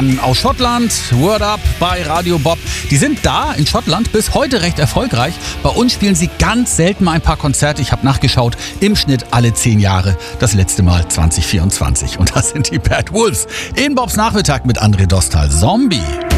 Aus Schottland, Word Up bei Radio Bob. Die sind da in Schottland bis heute recht erfolgreich. Bei uns spielen sie ganz selten mal ein paar Konzerte. Ich habe nachgeschaut, im Schnitt alle 10 Jahre. Das letzte Mal 2024. Und das sind die Bad Wolves. In Bobs Nachmittag mit André Dostal. Zombie.